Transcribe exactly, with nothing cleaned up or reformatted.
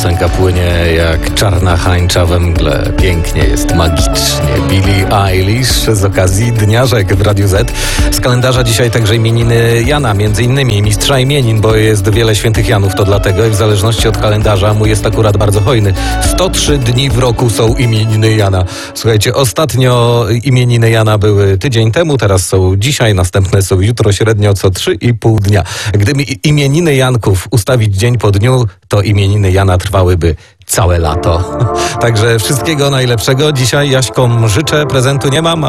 piosenka płynie jak czarna hańcza we mgle. Pięknie jest, magicznie. Billie Eilish z okazji Dnia Rzek w Radiu Z. Z kalendarza dzisiaj także imieniny Jana, między innymi mistrza imienin, bo jest wiele świętych Janów, to dlatego i w zależności od kalendarza mój jest akurat bardzo hojny. sto trzy dni w roku są imieniny Jana. Słuchajcie, ostatnio imieniny Jana były tydzień temu, teraz są dzisiaj, następne są jutro, średnio co trzy i pół dnia. Gdyby imieniny Janków ustawić dzień po dniu, to imieniny Jana trwałyby całe lato. Także wszystkiego najlepszego. Dzisiaj Jaśkom życzę, prezentu nie mam,